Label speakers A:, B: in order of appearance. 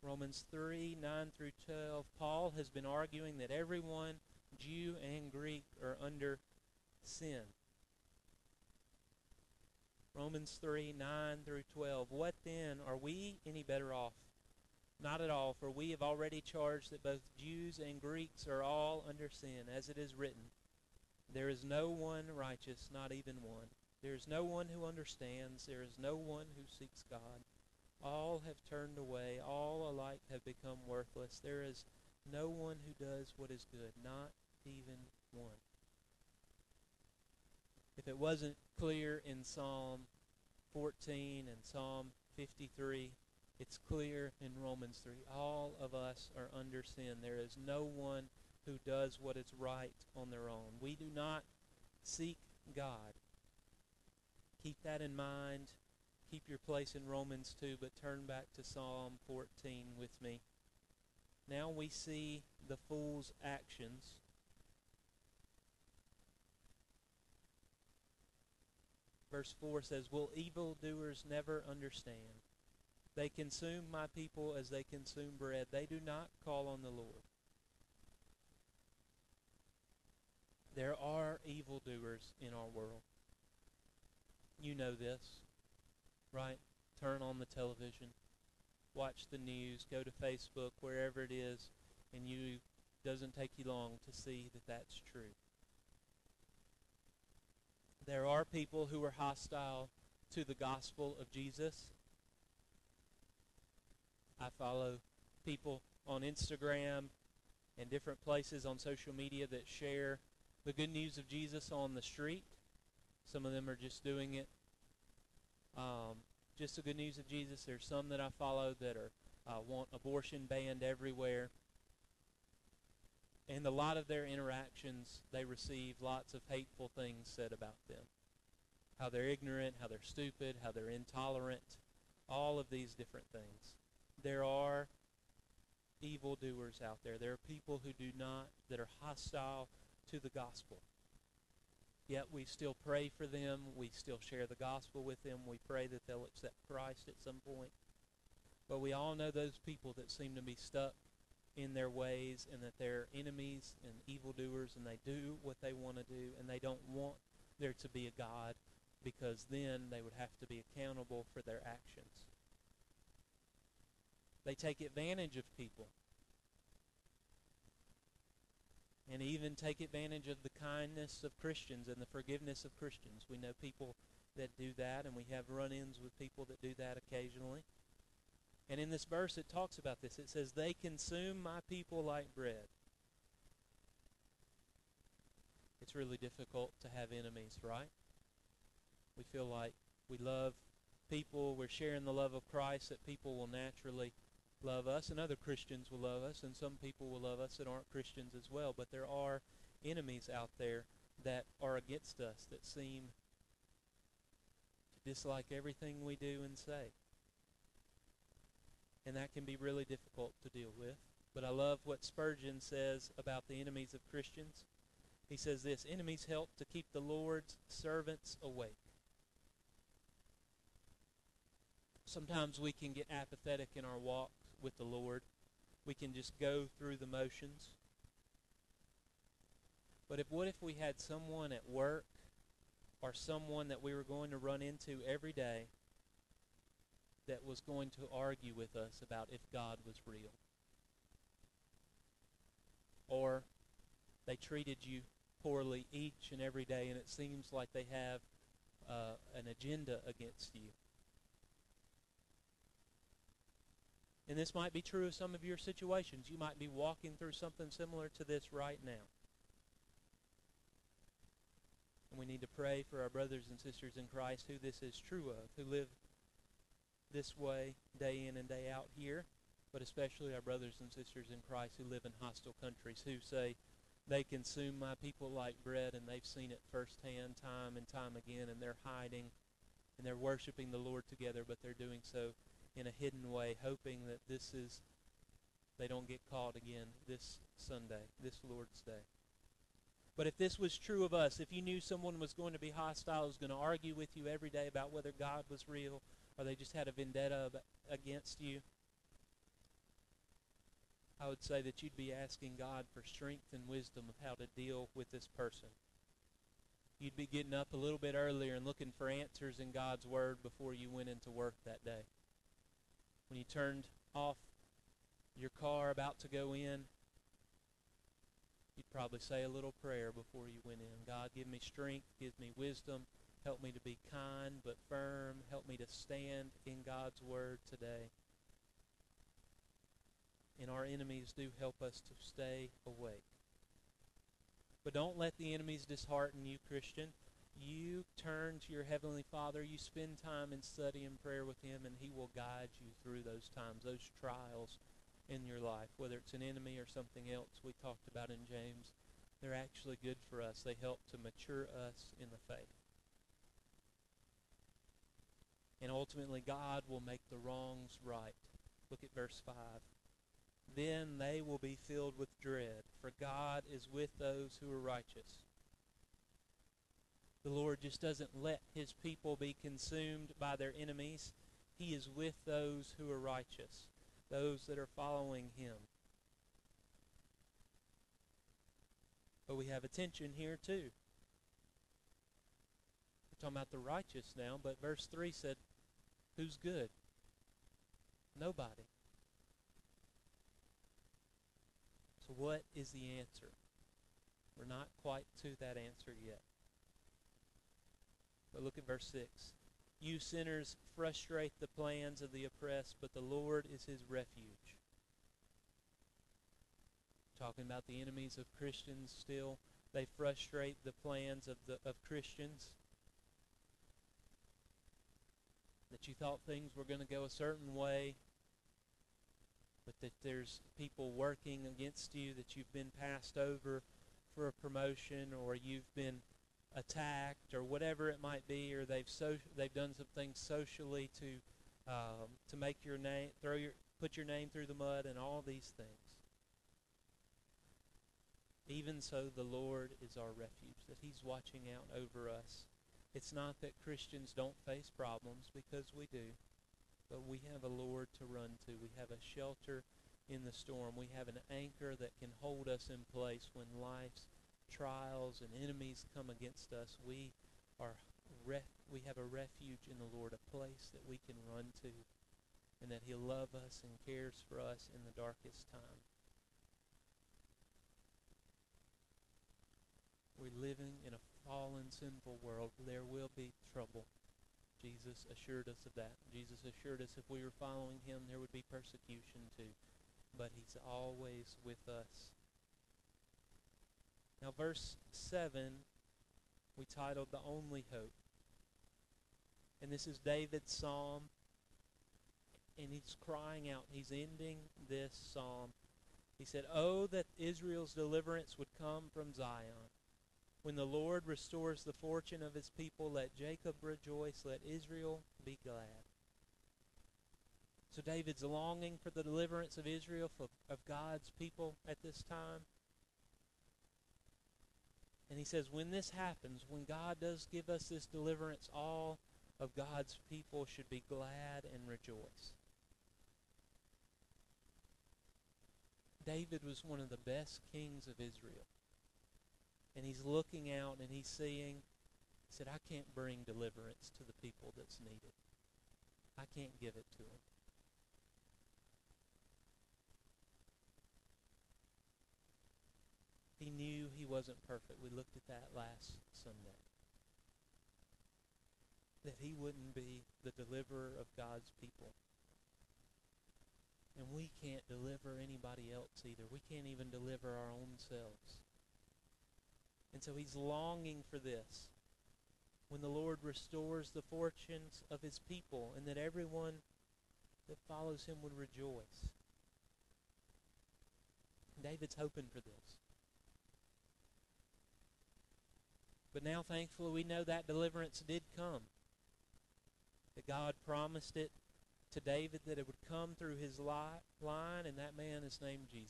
A: Romans 3, 9 through 12. Paul has been arguing that everyone, Jew and Greek, are under sin. Romans 3, 9 through 12. What then? Are we any better off? Not at all, for we have already charged that both Jews and Greeks are all under sin, as it is written, there is no one righteous, not even one. There is no one who understands. There is no one who seeks God. All have turned away. All alike have become worthless. There is no one who does what is good, not even one. If it wasn't clear in Psalm 14 and Psalm 53, it's clear in Romans 3. All of us are under sin. There is no one who does what is right on their own. We do not seek God. Keep that in mind. Keep your place in Romans 2, but turn back to Psalm 14 with me. Now we see the fool's actions. Verse 4 says, will evildoers never understand? They consume my people as they consume bread. They do not call on the Lord. There are evildoers in our world. You know this, right? Turn on the television, watch the news, go to Facebook, wherever it is, and it doesn't take you long to see that that's true. There are people who are hostile to the gospel of Jesus. I follow people on Instagram and different places on social media that share the good news of Jesus on the street. Some of them are just doing it, just the good news of Jesus. There's some that I follow that are want abortion banned everywhere. And a lot of their interactions, they receive lots of hateful things said about them. How they're ignorant, how they're stupid, how they're intolerant, all of these different things. There are evildoers out there. There are people who do not, that are hostile to the gospel. Yet we still pray for them. We still share the gospel with them. We pray that they'll accept Christ at some point. But we all know those people that seem to be stuck in their ways and that they're enemies and evildoers and they do what they want to do and they don't want there to be a God because then they would have to be accountable for their actions. They take advantage of people and even take advantage of the kindness of Christians and the forgiveness of Christians. We know people that do that, and we have run-ins with people that do that occasionally. And in this verse, it talks about this. It says, they consume my people like bread. It's really difficult to have enemies, right? We feel like we love people, we're sharing the love of Christ, that people will naturally love us, and other Christians will love us, and some people will love us that aren't Christians as well. But there are enemies out there that are against us, that seem to dislike everything we do and say. And that can be really difficult to deal with. But I love what Spurgeon says about the enemies of Christians. He says this, enemies help to keep the Lord's servants awake. Sometimes we can get apathetic in our walk with the Lord. We can just go through the motions. But what if we had someone at work or someone that we were going to run into every day that was going to argue with us about if God was real? Or they treated you poorly each and every day, and it seems like they have an agenda against you. And this might be true of some of your situations. You might be walking through something similar to this right now. And we need to pray for our brothers and sisters in Christ who this is true of, who live this way day in and day out here, but especially our brothers and sisters in Christ who live in hostile countries, who say they consume my people like bread, and they've seen it firsthand time and time again, and they're hiding, and they're worshiping the Lord together, but they're doing so in a hidden way, hoping that they don't get caught again this Sunday, this Lord's Day. But if this was true of us, if you knew someone was going to be hostile, was going to argue with you every day about whether God was real, or they just had a vendetta against you, I would say that you'd be asking God for strength and wisdom of how to deal with this person. You'd be getting up a little bit earlier and looking for answers in God's Word before you went into work that day. When you turned off your car about to go in, you'd probably say a little prayer before you went in. God, give me strength, give me wisdom, help me to be kind but firm, help me to stand in God's Word today. And our enemies do help us to stay awake. But don't let the enemies dishearten you, Christian. You turn to your Heavenly Father. You spend time in study and prayer with Him, and He will guide you through those times, those trials in your life, whether it's an enemy or something else we talked about in James. They're actually good for us. They help to mature us in the faith. And ultimately, God will make the wrongs right. Look at verse 5. Then they will be filled with dread, for God is with those who are righteous. The Lord just doesn't let His people be consumed by their enemies. He is with those who are righteous, those that are following Him. But we have a tension here too. We're talking about the righteous now, but verse 3 said, who's good? Nobody. So what is the answer? We're not quite to that answer yet. But look at verse 6. You sinners frustrate the plans of the oppressed, but the Lord is his refuge. Talking about the enemies of Christians still. They frustrate the plans of Christians. That you thought things were going to go a certain way, but that there's people working against you, that you've been passed over for a promotion, or you've been attacked, or whatever it might be, or they've done some things socially to make your name, put your name through the mud, and all these things. Even so, the Lord is our refuge, that He's watching out over us. It's not that Christians don't face problems, because we do. But we have a Lord to run to. We have a shelter in the storm. We have an anchor that can hold us in place when life's trials and enemies come against us. We have a refuge in the Lord, a place that we can run to, and that He'll love us and cares for us in the darkest time. We're living in a fallen, sinful world. There will be trouble. Jesus assured us of that. Jesus assured us if we were following Him, there would be persecution too. But He's always with us. Now, verse 7, we titled The Only Hope. And this is David's psalm. And he's crying out. He's ending this psalm. He said, "Oh, that Israel's deliverance would come from Zion. When the Lord restores the fortune of His people, let Jacob rejoice, let Israel be glad." So David's longing for the deliverance of Israel, of God's people at this time. And he says, when this happens, when God does give us this deliverance, all of God's people should be glad and rejoice. David was one of the best kings of Israel. And he's looking out and he's seeing, he said, I can't bring deliverance to the people that's needed. I can't give it to them. He knew he wasn't perfect. We looked at that last Sunday. That he wouldn't be the deliverer of God's people. And we can't deliver anybody else either. We can't even deliver our own selves. And so he's longing for this. When the Lord restores the fortunes of His people, and that everyone that follows Him would rejoice. David's hoping for this. But now, thankfully, we know that deliverance did come. That God promised it to David, that it would come through his line, and that man is named Jesus.